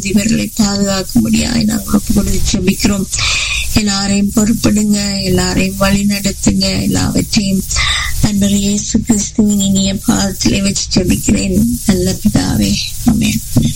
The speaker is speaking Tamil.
இருந்து இவர்களை பாதுகாக்க முடியாது நாங்கள் ஒப்பு கொடுத்து ஜெபிக்கிறோம். எல்லாரையும் பொறுப்படுங்க, எல்லாரையும் வழி நடத்துங்க, எல்லாவற்றையும் அன்பர் இயேசு கிறிஸ்துவின் இனிய பாதத்திலே வச்சு ஜெபிக்கிறேன் நல்ல பிதாவே. ஆமென்.